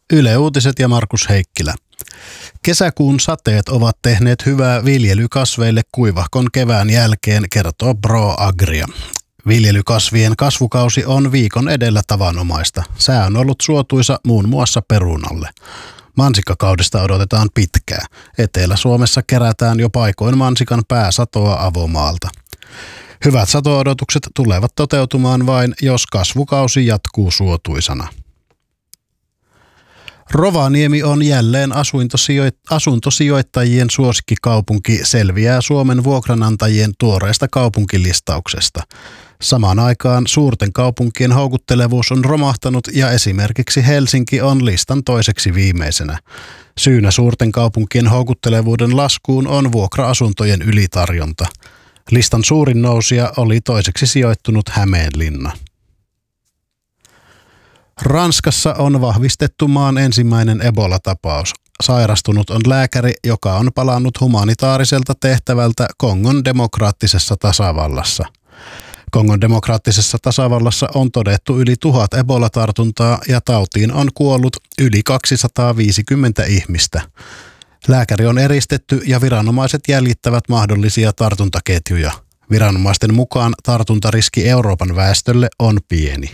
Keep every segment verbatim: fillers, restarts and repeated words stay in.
Yle Uutiset ja Markus Heikkilä. Kesäkuun sateet ovat tehneet hyvää viljelykasveille kuivahkon kevään jälkeen, kertoo ProAgria. Viljelykasvien kasvukausi on viikon edellä tavanomaista. Sää on ollut suotuisa muun muassa perunalle. Mansikkakaudesta odotetaan pitkää. Etelä-Suomessa kerätään jo paikoin mansikan pääsatoa avomaalta. Hyvät sato-odotukset tulevat toteutumaan vain, jos kasvukausi jatkuu suotuisana. Rovaniemi on jälleen asuntosijoittajien suosikkikaupunki, selviää Suomen vuokranantajien tuoreesta kaupunkilistauksesta. Samaan aikaan suurten kaupunkien houkuttelevuus on romahtanut ja esimerkiksi Helsinki on listan toiseksi viimeisenä. Syynä suurten kaupunkien houkuttelevuuden laskuun on vuokra-asuntojen ylitarjonta. Listan suurin nousija oli toiseksi sijoittunut Hämeenlinna. Ranskassa on vahvistettu maan ensimmäinen Ebola-tapaus. Sairastunut on lääkäri, joka on palannut humanitaariselta tehtävältä Kongon demokraattisessa tasavallassa. Kongon demokraattisessa tasavallassa on todettu yli tuhat Ebola-tartuntaa ja tautiin on kuollut yli kaksisataaviisikymmentä ihmistä. Lääkäri on eristetty ja viranomaiset jäljittävät mahdollisia tartuntaketjuja. Viranomaisten mukaan tartuntariski Euroopan väestölle on pieni.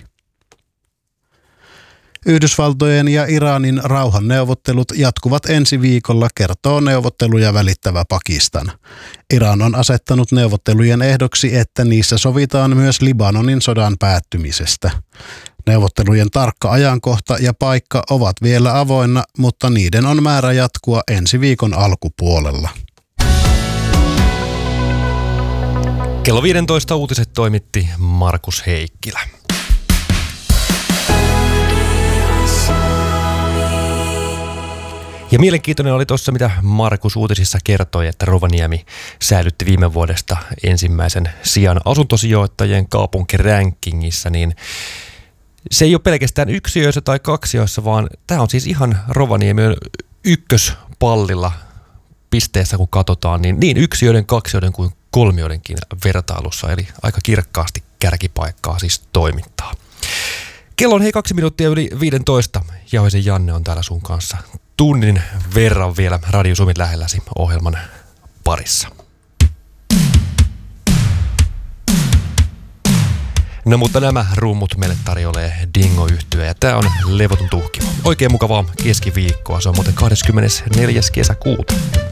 Yhdysvaltojen ja Iranin rauhanneuvottelut jatkuvat ensi viikolla, kertoo neuvotteluja välittävä Pakistan. Iran on asettanut neuvottelujen ehdoksi, että niissä sovitaan myös Libanonin sodan päättymisestä. Neuvottelujen tarkka ajankohta ja paikka ovat vielä avoinna, mutta niiden on määrä jatkua ensi viikon alkupuolella. Kello viisitoista uutiset toimitti Markus Heikkilä. Ja mielenkiintoinen oli tuossa, mitä Markus uutisissa kertoi, että Rovaniemi säilytti viime vuodesta ensimmäisen sijan asuntosijoittajien kaupunkirankingissa, niin se ei ole pelkästään yksiöissä tai kaksioissa, vaan tämä on siis ihan Rovaniemi ykköspallilla pisteessä, kun katsotaan, niin niin yksiöiden, kaksioiden kuin kolmioidenkin vertailussa, eli aika kirkkaasti kärkipaikkaa siis toimittaa. Kello on hei kaksi minuuttia yli viisitoista. Jauhisen Janne on täällä sun kanssa tunnin verran vielä Radio Suomen lähelläsi ohjelman parissa. No mutta nämä rummut meille tarjoilee Dingo-yhtye ja tää on Levoton tuhkimo. Oikein mukavaa keskiviikkoa, se on muuten kahdeskymmenesneljäs kesäkuuta.